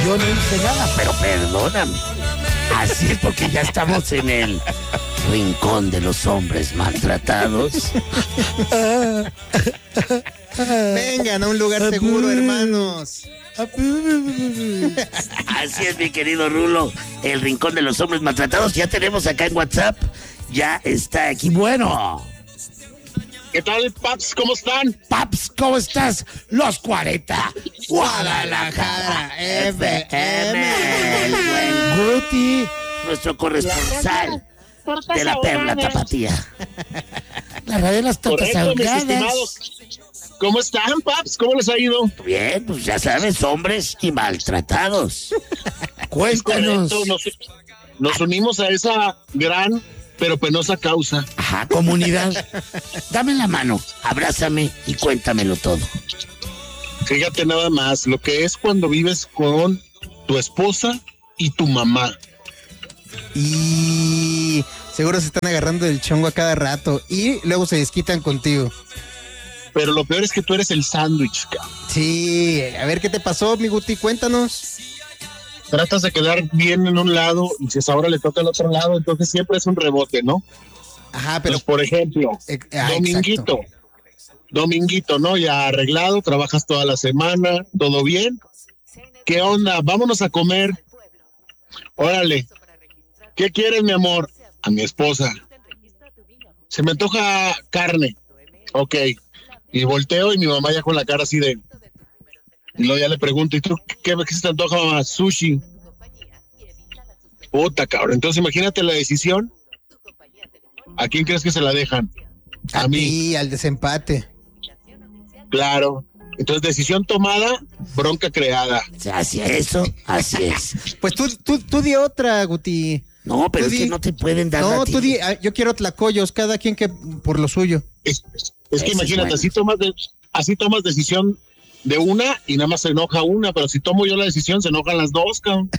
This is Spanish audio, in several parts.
yo no hice nada, pero perdóname. Así es, porque ya estamos en el rincón de los hombres maltratados. Vengan a un lugar seguro, hermanos. Así es, mi querido Rulo, el rincón de los hombres maltratados. Ya tenemos acá en WhatsApp, ya está aquí. Bueno, ¿qué tal, Paps? ¿Cómo están? Paps, ¿cómo estás? Los 40 Guadalajara FM. El buen Guti, nuestro corresponsal de la Perla Tapatía. La radio de las tortas ahogadas. ¿Cómo están, Paps? ¿Cómo les ha ido? Bien, pues ya sabes, hombres y maltratados. Cuéntanos. Nos unimos a esa gran pero penosa causa. Ajá, comunidad. Dame la mano, abrázame y cuéntamelo todo. Fíjate nada más, lo que es cuando vives con tu esposa y tu mamá. Y seguro se están agarrando del chongo a cada rato y luego se desquitan contigo. Pero lo peor es que tú eres el sándwich, cabrón. Sí, a ver qué te pasó, mi Guti, cuéntanos. Tratas de quedar bien en un lado y si ahora le toca al otro lado, entonces siempre es un rebote, ¿no? Ajá, pero... Pues, por ejemplo, Dominguito, ¿no? Ya arreglado, trabajas toda la semana, todo bien. ¿Qué onda? Vámonos a comer. Órale. ¿Qué quieres, mi amor? A mi esposa. Se me antoja carne. Ok. Y volteo y mi mamá ya con la cara así de... Y luego ya le pregunto, ¿y tú qué se te antoja, mamá? Sushi. Puta, cabrón. Entonces imagínate la decisión. ¿A quién crees que se la dejan? A mí, al desempate. Claro. Entonces, decisión tomada, bronca creada. Así es eso, así es. Pues tú di otra, Guti. No, pero es que no te pueden dar. No, tú di, yo quiero tlacoyos, cada quien que por lo suyo. Es que imagínate, así tomas decisión de una y nada más se enoja una, pero si tomo yo la decisión se enojan las dos, cabrón.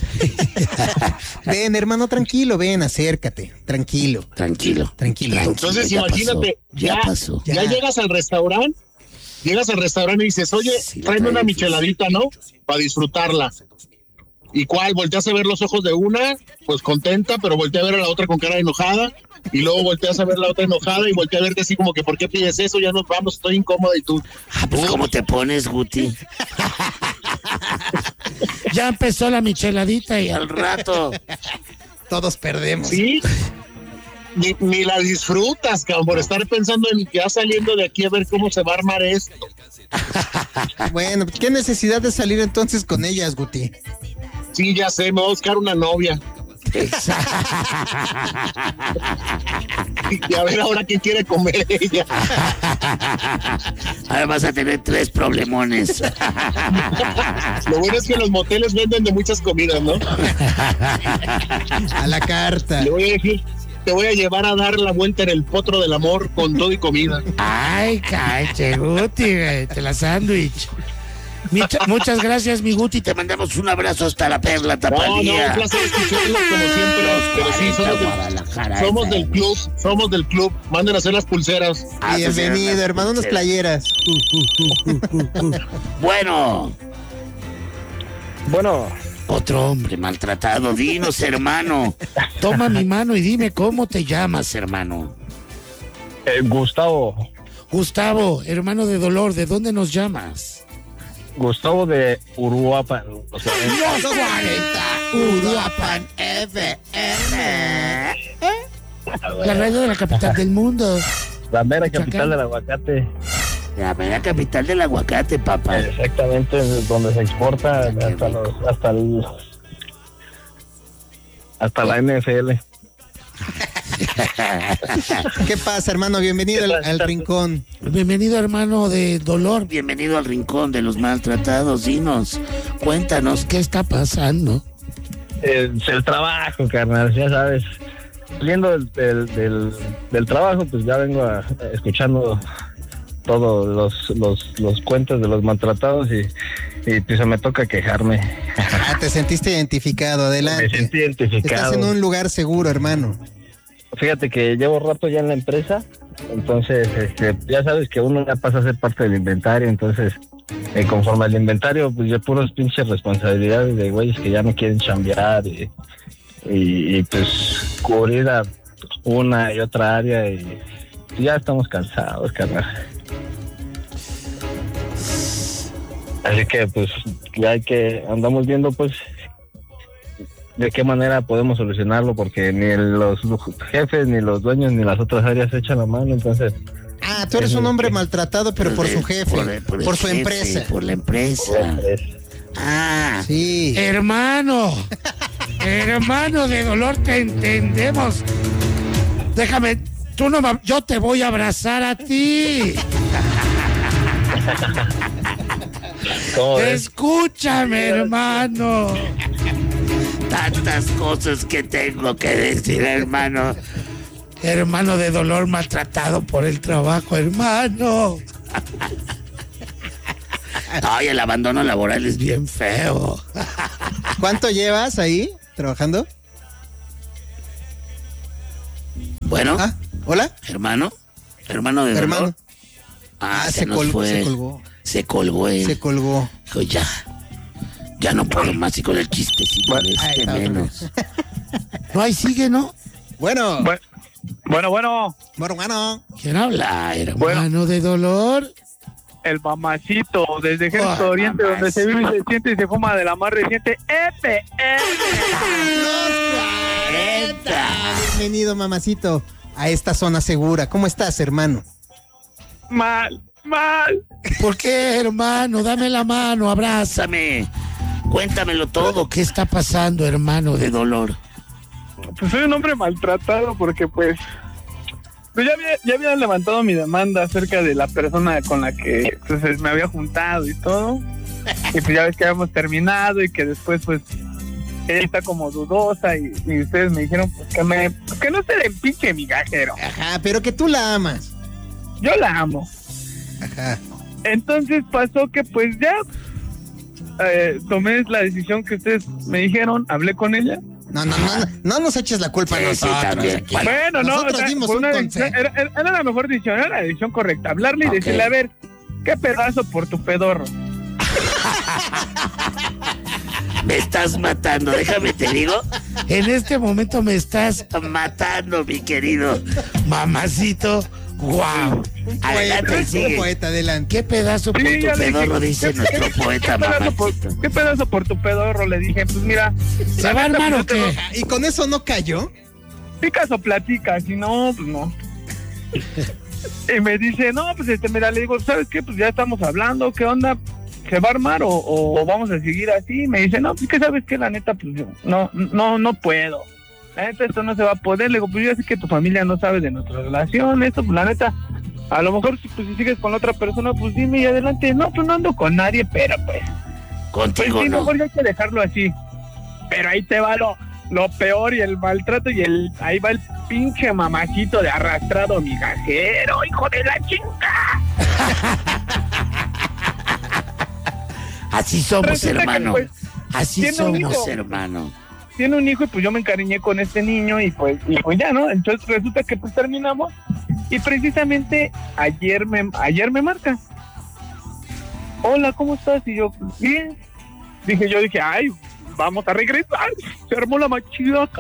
Ven, hermano, tranquilo, ven, acércate, tranquilo. Entonces imagínate, ya llegas al restaurante, y dices, oye, tráeme una micheladita, ¿no? Para disfrutarla. ¿Y cuál? Volteas a ver los ojos de una, pues contenta, pero voltea a ver a la otra con cara enojada, y luego volteas a ver la otra enojada y voltea a verte así como que, ¿por qué pides eso? Ya nos vamos, estoy incómoda, y tú... Pues ¿cómo te pones, Guti? Ya empezó la micheladita y al rato... Todos perdemos. Sí, ni la disfrutas, cabrón, por estar pensando en ya saliendo de aquí a ver cómo se va a armar esto. Bueno, ¿qué necesidad de salir entonces con ellas, Guti? Sí, ya sé, me voy a buscar una novia. Y a ver ahora quién quiere comer ella. Ahora vas a tener 3 problemones. Lo bueno es que los moteles venden de muchas comidas, ¿no? A la carta. Le voy a decir, te voy a llevar a dar la vuelta en el potro del amor con todo y comida. Ay, cállate, Guti, te la sándwich. Muchas gracias, mi Guti, te mandamos un abrazo hasta la Perla Tapatía. No, un placer escucharlos como siempre. Pero sí, somos del club. Manden a hacer las pulseras. Bienvenido, hermano, unas playeras. Bueno. Bueno. Otro hombre maltratado, dinos, hermano. Toma mi mano y dime cómo te llamas, hermano. Gustavo. Gustavo, hermano de dolor, ¿de dónde nos llamas? Gustavo de Uruapan. O sea, los 40 Uruapan FM. La radio de la capital del mundo. La mera capital del aguacate. La mera capital del aguacate, papá. Exactamente, donde se exporta hasta la NFL. ¿Qué pasa, hermano? Bienvenido al rincón. Bienvenido, hermano de dolor. Bienvenido al rincón de los maltratados. Dinos, cuéntanos, ¿qué está pasando? El trabajo, carnal, ya sabes. Saliendo del trabajo, pues ya vengo escuchando todos los cuentos de los maltratados y pues me toca quejarme. Te sentiste identificado, adelante. Me sentí identificado. Estás en un lugar seguro, hermano. Fíjate que llevo rato ya en la empresa, entonces ya sabes que uno ya pasa a ser parte del inventario, entonces conforme al inventario, pues ya puras pinches responsabilidades de güeyes que ya no quieren chambear y pues cubrir a una y otra área y ya estamos cansados, carnal. Así que pues ya andamos viendo pues de qué manera podemos solucionarlo, porque ni los jefes, ni los dueños, ni las otras áreas echan la mano, entonces... Ah, tú eres un hombre maltratado, pero por su jefe, por su jefe, empresa. Por la empresa. Ah, sí. Hermano de dolor, te entendemos. Déjame, yo te voy a abrazar a ti. Escúchame, hermano. Tantas cosas que tengo que decir, hermano. Hermano de dolor, maltratado por el trabajo, hermano. Ay, el abandono laboral es bien feo. ¿Cuánto llevas ahí trabajando? Bueno. ¿Hola? Hermano de dolor. Se colgó. Se colgó. Se colgó. Dijo, ya no puedo más, y con el chistecito menos. No, ahí sigue, ¿no? Bueno. ¿Quién habla, hermano de dolor? El mamacito, desde Ejército Oriente, donde se vive y se siente y se fuma de la más reciente FM. Bienvenido, mamacito, a esta zona segura. ¿Cómo estás, hermano? Mal. ¿Por qué, hermano? Dame la mano, abrázame. Cuéntamelo todo. ¿Qué está pasando, hermano de dolor? Pues soy un hombre maltratado porque pues ya habían levantado mi demanda acerca de la persona con la que pues, me había juntado y todo. Y pues ya ves que habíamos terminado y que después pues ella está como dudosa y ustedes me dijeron pues que no se den pinche migajero. Ajá, pero que tú la amas. Yo la amo. Ajá. Entonces pasó que pues ya tomé la decisión que ustedes me dijeron, hablé con ella. No nos eches la culpa a nosotros. También. Bueno, nosotros dimos un consejo. Era la mejor decisión, era la decisión correcta. Hablarle y decirle, a ver, ¿qué pedazo por tu pedorro? Me estás matando, déjame te digo. En este momento me estás matando, mi querido mamacito. ¡Guau! Adelante, sigue. Poeta, adelante. ¿Qué pedazo por tu pedorro? Dice nuestro poeta mamacito. ¿Qué pedazo por tu pedorro? Le dije, pues mira. ¿Se va a armar o qué? ¿Y con eso no cayó? Picas o platicas, si no, pues no. Y me dice, no, pues mira, le digo, ¿sabes qué? Pues ya estamos hablando, ¿qué onda? ¿Se va a armar o vamos a seguir así? Me dice, no, pues que sabes que la neta, pues yo no puedo. La neta, esto no se va a poder. Le digo, pues yo sé que tu familia no sabe de nuestra relación, esto, pues la neta, a lo mejor si sigues con la otra persona, pues dime y adelante. No, pues no ando con nadie, pero pues contigo pues, sí, no. mejor ya hay que dejarlo así. Pero ahí te va lo peor y el maltrato y ahí va el pinche mamacito de arrastrado migajero, hijo de la chinga. Así somos, Resulta hermano. que, pues, así somos, hermano. Tiene un hijo y pues yo me encariñé con este niño y pues ya, ¿no? Entonces resulta que pues terminamos y precisamente ayer me marca. Hola, ¿cómo estás? Y yo, bien. Dije, ay, vamos a regresar. Se armó la machidaca.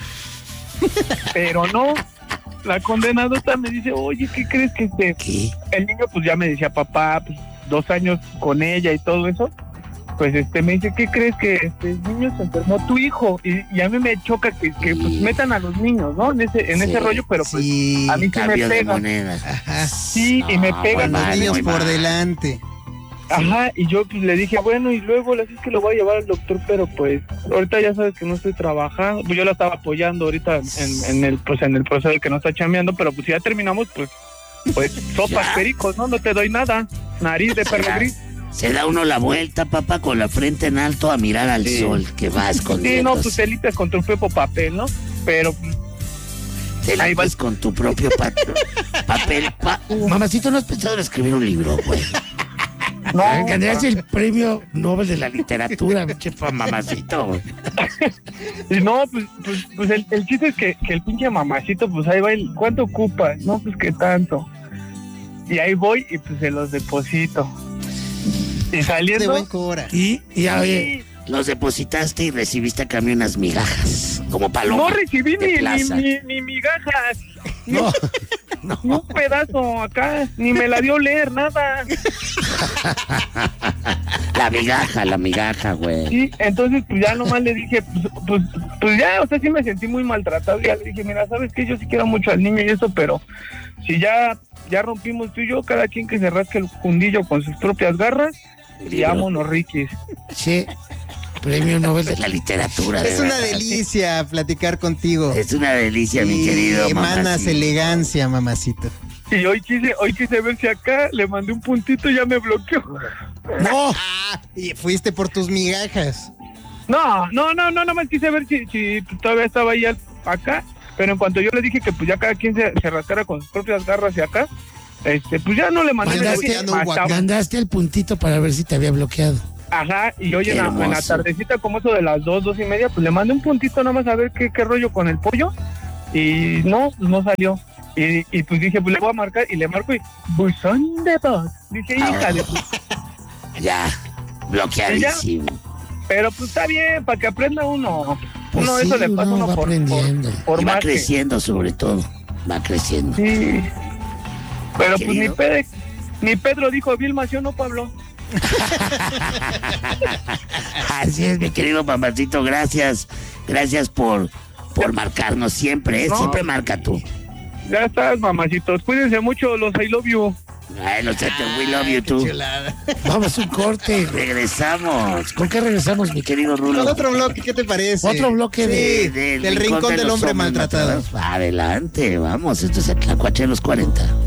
Pero no, la condenadota me dice, oye, ¿qué crees que ¿Qué? El niño pues ya me decía, papá, pues 2 años con ella y todo eso. Pues me dice, ¿qué crees que el niño se enfermó tu hijo? Y a mí me choca que pues metan a los niños, ¿no? En ese rollo, pero pues a mí sí me pega. Ajá. Sí, y me pegan los niños por delante. Ajá, y yo pues le dije, bueno, y luego le dije que lo voy a llevar al doctor, pero pues ahorita ya sabes que no estoy trabajando. Pues yo la estaba apoyando ahorita en el proceso de que no está chambeando, pero pues si ya terminamos, pues sopas pericos, ¿no? No te doy nada. Nariz de perro gris. Se da uno la vuelta, papá, con la frente en alto a mirar al sol, que va escondiendo. Sí, no, pues te limpias con tu propio papel, ¿no? Pero te limpias con tu propio papel. Mamacito, ¿no has pensado en escribir un libro, güey? No. Ganaste el premio Nobel de la literatura, mamacito, güey. Y no, pues el chiste es que el pinche mamacito, pues ahí va, ¿cuánto ocupas? No, pues qué tanto. Y ahí voy y pues se los deposito. Y De saliendo, buen cora. Y oye, los depositaste y recibiste a cambio unas migajas, como paloma. no recibí de plaza. ni migajas, No, ni un pedazo acá, ni me la dio leer, nada. la migaja, güey. Sí, entonces pues ya nomás le dije, pues ya, o sea, sí me sentí muy maltratado. Ya le dije, mira, ¿sabes qué? Yo sí quiero mucho al niño y eso, pero si ya rompimos tú y yo, cada quien que se rasque el fundillo con sus propias garras, y vámonos, Riquis. Sí, premio Nobel de la literatura. Es de una verdad. delicia platicar contigo. Es una delicia, mi querido Emanas mamacito. elegancia, mamacito. Y hoy quise ver si acá le mandé un puntito y ya me bloqueó. No, Y fuiste por tus migajas. No, más quise ver si todavía estaba ahí acá, pero en cuanto yo le dije que pues ya cada quien se rascara con sus propias garras y acá, pues ya no le mandé. mandaste, ya no hubo acá. mandaste el puntito para ver si te había bloqueado. Ajá, y hoy Qué en la hermoso. tardecita, como eso de las 2:30, pues le mandé un puntito nada más a ver qué rollo con el pollo, y no salió. Y pues dije, pues le voy a marcar, y le marco y buzón de voz. Dije, hija de... Ya, bloqueadísimo. Pero pues está bien, para que aprenda uno. Pues Uno sí, eso le pasa uno uno va por aprendiendo. por Y va más que- creciendo, sobre todo. Va creciendo. Sí. Pero pues Querido. ni Pedro dijo Vilma, ¿sí o no, Pablo? Así es, mi querido mamacito. Gracias. Gracias por marcarnos siempre. No. Siempre marca tú. Ya estás, mamacitos. Cuídense mucho, los I love you. Ay, no sé, we love you too. Chulada. Vamos a un corte. Regresamos. ¿Con qué regresamos, mi querido Rulo? Con otro bloque, ¿qué te parece? Otro bloque Sí, del del rincón de del los hombre hombres maltratado. maltratados. Adelante, vamos. Esto es el Tlacuache de los 40.